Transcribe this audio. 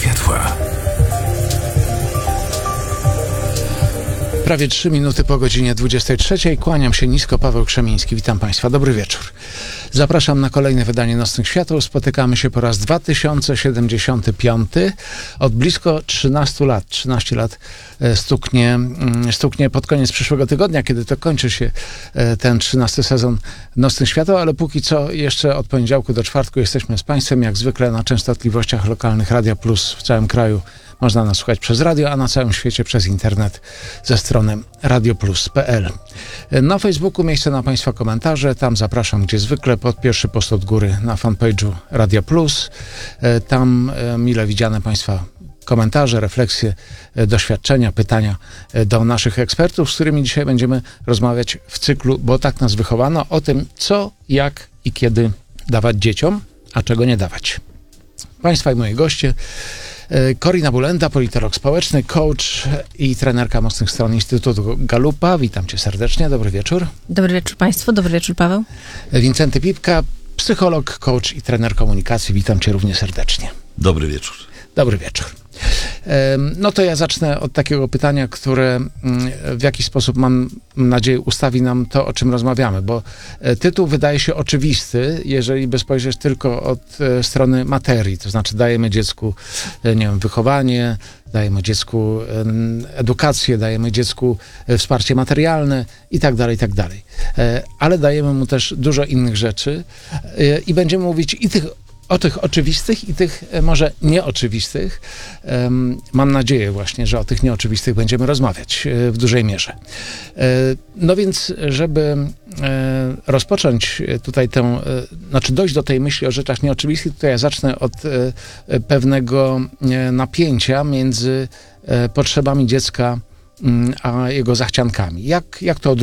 światła. Prawie 3 minuty po godzinie 23. Kłaniam się nisko, Paweł Krzemiński. Witam Państwa. Dobry wieczór. Zapraszam na kolejne wydanie Nocnych Świateł. Spotykamy się po raz 2075. Od blisko 13 lat. 13 lat stuknie pod koniec przyszłego tygodnia, kiedy to kończy się ten 13 sezon Nocnych Świateł, ale póki co jeszcze od poniedziałku do czwartku jesteśmy z Państwem, jak zwykle na częstotliwościach lokalnych Radia Plus w całym kraju. Można nas słuchać przez radio, a na całym świecie przez internet ze strony radioplus.pl. Na Facebooku miejsce na Państwa komentarze. Tam zapraszam, gdzie zwykle, pod pierwszy post od góry na fanpage'u Radia Plus. Tam mile widziane Państwa komentarze, refleksje, doświadczenia, pytania do naszych ekspertów, z którymi dzisiaj będziemy rozmawiać w cyklu, bo tak nas wychowano, o tym, co, jak i kiedy dawać dzieciom, a czego nie dawać. Państwa i moi goście: Korina Bulenda, politolog społeczny, coach i trenerka Mocnych Stron Instytutu Galupa. Witam cię serdecznie, dobry wieczór. Dobry wieczór Państwu, dobry wieczór Paweł. Wincenty Pipka, psycholog, coach i trener komunikacji. Witam cię równie serdecznie. Dobry wieczór. Dobry wieczór. No to ja zacznę od takiego pytania, które w jakiś sposób, mam nadzieję, ustawi nam to, o czym rozmawiamy, bo tytuł wydaje się oczywisty, jeżeli by spojrzeć tylko od strony materii, to znaczy dajemy dziecku, nie wiem, wychowanie, dajemy dziecku edukację, dajemy dziecku wsparcie materialne i tak dalej, ale dajemy mu też dużo innych rzeczy i będziemy mówić o tych oczywistych i tych może nieoczywistych. Mam nadzieję właśnie, że o tych nieoczywistych będziemy rozmawiać w dużej mierze. No więc, żeby rozpocząć tutaj dojść do tej myśli o rzeczach nieoczywistych, to ja zacznę od pewnego napięcia między potrzebami dziecka a jego zachciankami. Jak to